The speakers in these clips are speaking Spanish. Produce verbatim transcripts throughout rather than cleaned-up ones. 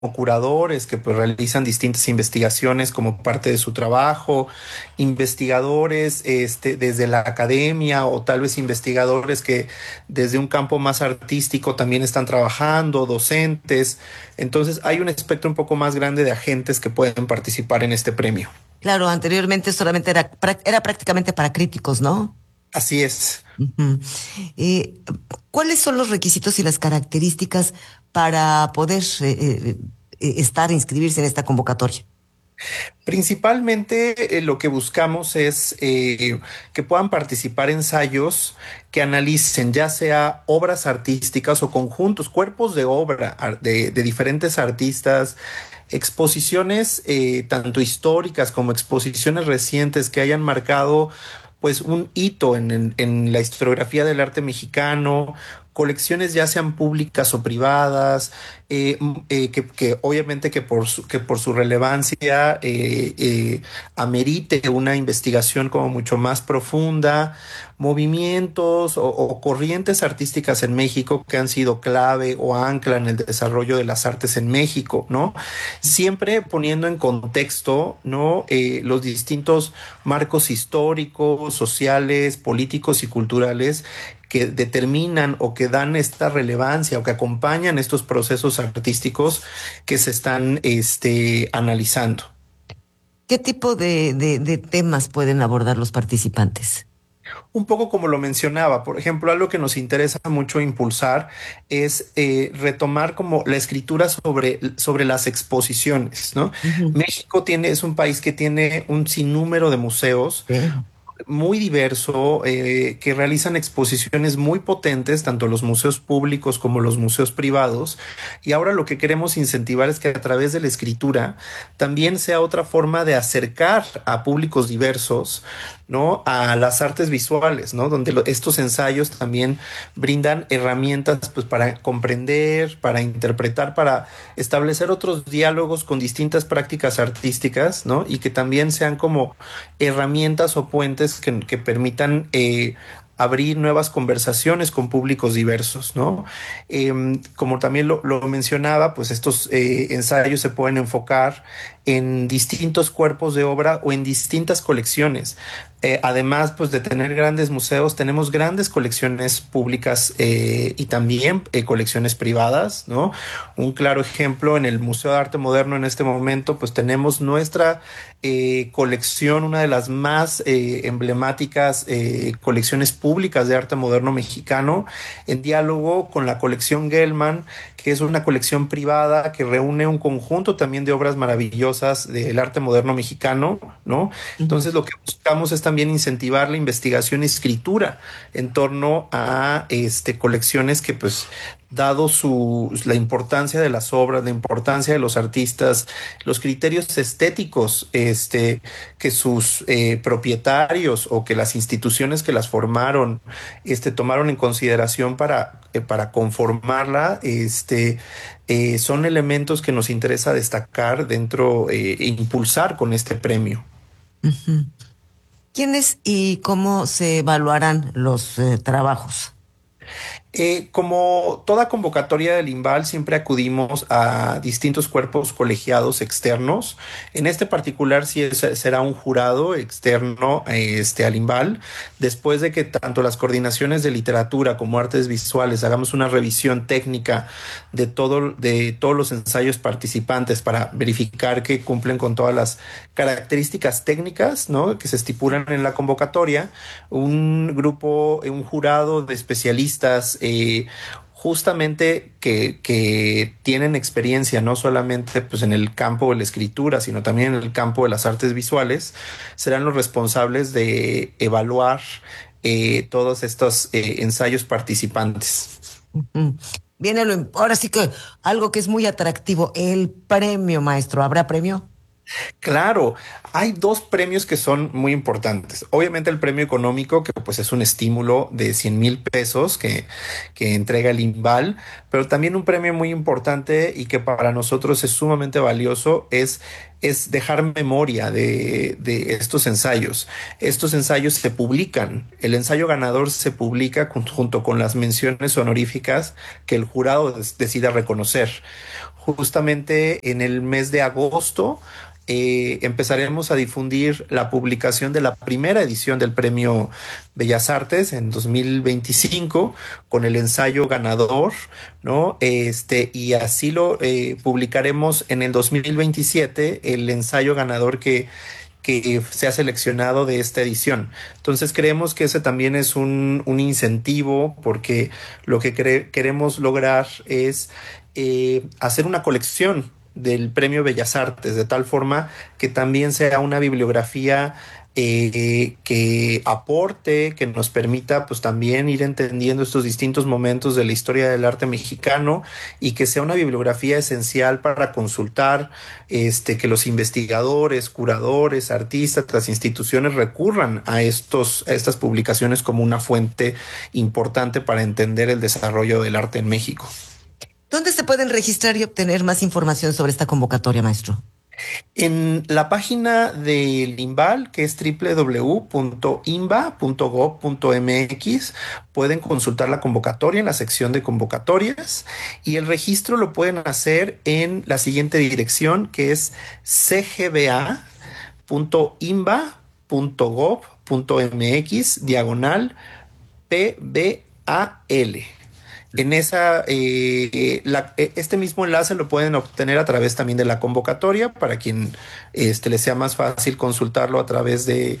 curadores que pues realizan distintas investigaciones como parte de su trabajo, investigadores este, desde la academia o tal vez investigadores que desde un campo más artístico también están trabajando, docentes. Entonces hay un espectro un poco más grande de agentes que pueden participar en este premio. Claro, anteriormente solamente era, prac- era prácticamente para críticos, ¿no? Así es. Ujú. Eh, ¿Cuáles son los requisitos y las características para poder eh, eh, eh, estar, inscribirse en esta convocatoria? Principalmente eh, lo que buscamos es eh, que puedan participar ensayos que analicen ya sea obras artísticas o conjuntos, cuerpos de obra ar- de, de diferentes artistas, exposiciones eh, tanto históricas como exposiciones recientes que hayan marcado pues un hito en, en- en la historiografía del arte mexicano, colecciones ya sean públicas o privadas, eh, mm, eh, que, que obviamente que por su, que por su relevancia eh, eh, amerite una investigación como mucho más profunda, movimientos o, o corrientes artísticas en México que han sido clave o ancla en el desarrollo de las artes en México, ¿no? Siempre poniendo en contexto, ¿no? Eh, los distintos marcos históricos, sociales, políticos y culturales que determinan o que dan esta relevancia o que acompañan estos procesos artísticos que se están este, analizando. ¿Qué tipo de, de- de temas pueden abordar los participantes? Un poco como lo mencionaba, por ejemplo, algo que nos interesa mucho impulsar es eh, retomar como la escritura sobre, sobre las exposiciones, ¿no? Ujú. México tiene, es un país que tiene un sinnúmero de museos Sí. muy diverso, eh, que realizan exposiciones muy potentes, tanto los museos públicos como los museos privados. Y ahora lo que queremos incentivar es que a través de la escritura también sea otra forma de acercar a públicos diversos, ¿no? A las artes visuales, ¿no? Donde lo, estos ensayos también brindan herramientas pues, para comprender, para interpretar, para establecer otros diálogos con distintas prácticas artísticas, ¿no? Y que también sean como herramientas o puentes que, que permitan eh, abrir nuevas conversaciones con públicos diversos, ¿no? Eh, como también lo, lo, mencionaba, pues estos eh, ensayos se pueden enfocar en distintos cuerpos de obra o en distintas colecciones. Eh, además, pues de tener grandes museos, tenemos grandes colecciones públicas eh, y también eh, colecciones privadas, ¿no? Un claro ejemplo en el Museo de Arte Moderno en este momento, pues tenemos nuestra eh, colección, una de las más eh, emblemáticas eh, colecciones públicas de arte moderno mexicano, en diálogo con la colección Gelman, que es una colección privada que reúne un conjunto también de obras maravillosas del arte moderno mexicano, ¿no? Ujú. Entonces lo que buscamos es también incentivar la investigación y escritura en torno a este, colecciones que pues dado su, la importancia de las obras, la importancia de los artistas, los criterios estéticos este, que sus eh, propietarios o que las instituciones que las formaron este, tomaron en consideración para, eh, para conformarla, este, eh, son elementos que nos interesa destacar dentro eh, e impulsar con este premio. Ujú. ¿Quiénes y cómo se evaluarán los eh, trabajos? Eh, como toda convocatoria del INVAL, siempre acudimos a distintos cuerpos colegiados externos. En este particular, sí es- será un jurado externo eh, este, al INVAL. Después de que tanto las coordinaciones de literatura como artes visuales hagamos una revisión técnica de, todo, de todos los ensayos participantes para verificar que cumplen con todas las características técnicas, ¿no? Que se estipulan en la convocatoria, un grupo, un jurado de especialistas eh, justamente que, que, tienen experiencia no solamente pues, en el campo de la escritura, sino también en el campo de las artes visuales, serán los responsables de evaluar eh, todos estos eh, ensayos participantes. Ujú. Viene lo, im- ahora sí que algo que es muy atractivo, el premio, maestro. ¿Habrá premio? Claro, hay dos premios que son muy importantes. Obviamente el premio económico, que pues es un estímulo de cien mil pesos que, que entrega el INVAL, pero también un premio muy importante y que para nosotros es sumamente valioso es, es dejar memoria de, de estos ensayos. Estos ensayos se publican, el ensayo ganador se publica jun- junto con las menciones honoríficas que el jurado des- decida reconocer. justamente en el mes de agosto eh, empezaremos a difundir la publicación de la primera edición del Premio Bellas Artes en dos mil veinticinco con el ensayo ganador, ¿no? Este, y así lo eh, publicaremos en el dos mil veintisiete, el ensayo ganador que que se ha seleccionado de esta edición. Entonces creemos que ese también es un, un incentivo, porque lo que cre- queremos lograr es eh, hacer una colección del Premio Bellas Artes, de tal forma que también sea una bibliografía eh, que aporte, que nos permita pues también ir entendiendo estos distintos momentos de la historia del arte mexicano, y que sea una bibliografía esencial para consultar, este, que los investigadores, curadores, artistas, las instituciones recurran a estos, a estas publicaciones como una fuente importante para entender el desarrollo del arte en México. ¿Dónde se pueden registrar y obtener más información sobre esta convocatoria, maestro? En la página del INVAL, que es doble u doble u doble u punto inva punto gob punto m x, pueden consultar la convocatoria en la sección de convocatorias, y el registro lo pueden hacer en la siguiente dirección, que es c g b a punto inva punto gob punto m x diagonal p b a l. En esa, eh, la, este mismo enlace lo pueden obtener a través también de la convocatoria, para quien este, les sea más fácil consultarlo a través de,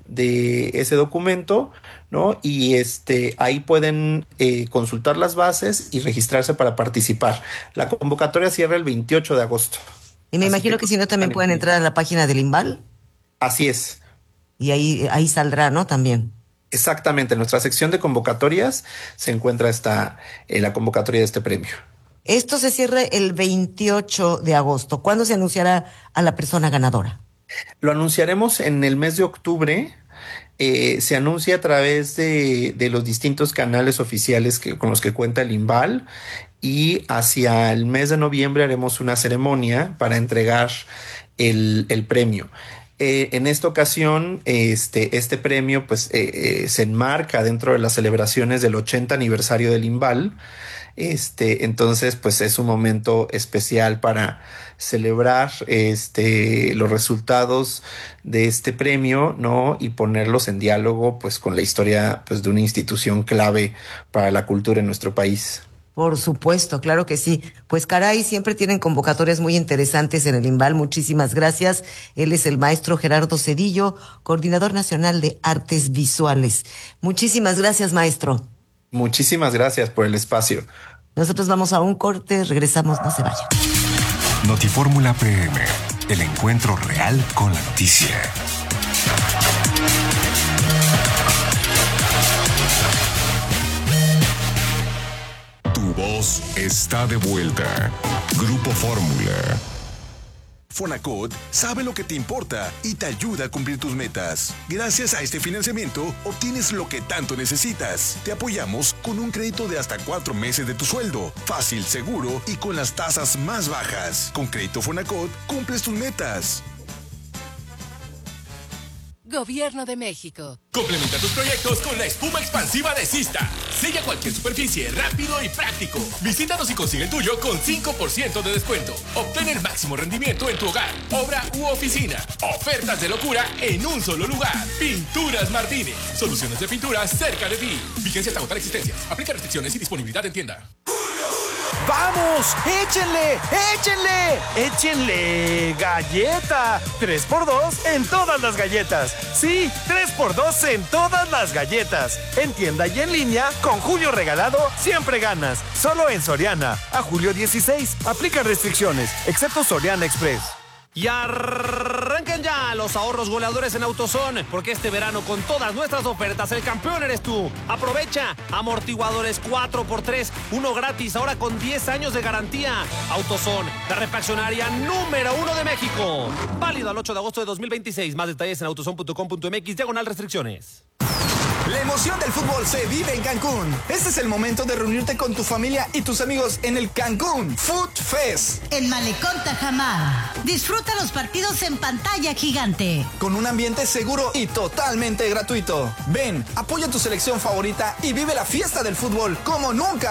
de ese documento, ¿no? Y este, ahí pueden eh, consultar las bases y registrarse para participar. La convocatoria cierra el veintiocho de agosto. Y me Así imagino que, que si no, también pueden entrar a la página del INVAL. Así es. Y ahí, ahí saldrá, ¿no? También. Exactamente, en nuestra sección de convocatorias se encuentra esta, eh, la convocatoria de este premio. Esto se cierra el veintiocho de agosto. ¿Cuándo se anunciará a la persona ganadora? Lo anunciaremos en el mes de octubre. Eh, se anuncia a través de, de los distintos canales oficiales que, con los que cuenta el INVAL, y hacia el mes de noviembre haremos una ceremonia para entregar el, el premio. Eh, en esta ocasión, este, este premio pues, eh, eh, se enmarca dentro de las celebraciones del ochenta aniversario del INVAL. Este, entonces, pues es un momento especial para celebrar este, los resultados de este premio, ¿no? Y ponerlos en diálogo pues, con la historia pues, de una institución clave para la cultura en nuestro país. Por supuesto, claro que sí. Pues caray, siempre tienen convocatorias muy interesantes en el INVAL. Muchísimas gracias. Él es el maestro Gerardo Cedillo, coordinador nacional de artes visuales. Muchísimas gracias, maestro. Muchísimas gracias por el espacio. Nosotros vamos a un corte, regresamos, no se vayan. Notifórmula P M, el encuentro real con la noticia. Tu voz está de vuelta. Grupo Fórmula. Fonacot sabe lo que te importa y te ayuda a cumplir tus metas. Gracias a este financiamiento, obtienes lo que tanto necesitas. Te apoyamos con un crédito de hasta cuatro meses de tu sueldo. Fácil, seguro y con las tasas más bajas. Con Crédito Fonacot, cumples tus metas. Gobierno de México. Complementa tus proyectos con la espuma expansiva de Sista. Sella cualquier superficie rápido y práctico. Visítanos y consigue el tuyo con cinco por ciento de descuento. Obtén el máximo rendimiento en tu hogar, obra u oficina. Ofertas de locura en un solo lugar. Pinturas Martínez. Soluciones de pintura cerca de ti. Vigencia hasta agotar existencias. Aplica restricciones y disponibilidad en tienda. ¡Vamos! ¡Échenle! ¡Échenle! ¡Échenle! ¡Galleta! tres por dos en todas las galletas. Sí, tres por dos en todas las galletas. En tienda y en línea, con Julio Regalado, siempre ganas. Solo en Soriana. A julio dieciséis. Aplica restricciones, excepto Soriana Express. Y arranquen ya los ahorros goleadores en AutoZone, porque este verano con todas nuestras ofertas el campeón eres tú. Aprovecha amortiguadores cuatro por tres, uno gratis, ahora con diez años de garantía. AutoZone, la refaccionaria número uno de México. Válido al ocho de agosto de dos mil veintiséis. Más detalles en autozone punto com punto m x, diagonal restricciones. La emoción del fútbol se vive en Cancún. Este es el momento de reunirte con tu familia y tus amigos en el Cancún Food Fest. En Malecón Tajamar. Disfruta los partidos en pantalla gigante. Con un ambiente seguro y totalmente gratuito. Ven, apoya tu selección favorita y vive la fiesta del fútbol como nunca.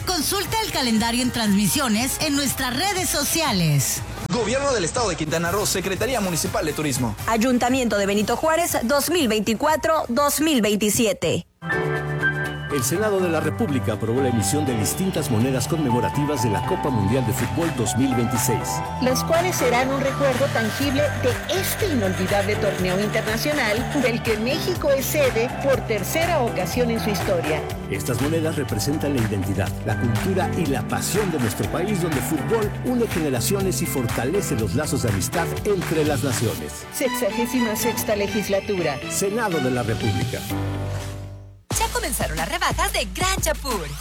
Consulta el calendario en transmisiones en nuestras redes sociales. Gobierno del Estado de Quintana Roo, Secretaría Municipal de Turismo. Ayuntamiento de Benito Juárez, dos mil veinticuatro a dos mil veintisiete. El Senado de la República aprobó la emisión de distintas monedas conmemorativas de la Copa Mundial de Fútbol dos mil veintiséis. Las cuales serán un recuerdo tangible de este inolvidable torneo internacional del que México es sede por tercera ocasión en su historia. Estas monedas representan la identidad, la cultura y la pasión de nuestro país, donde el fútbol une generaciones y fortalece los lazos de amistad entre las naciones. Sexagésima sexta legislatura. Senado de la República. Ya comenzaron las rebajas de Gran Chapur.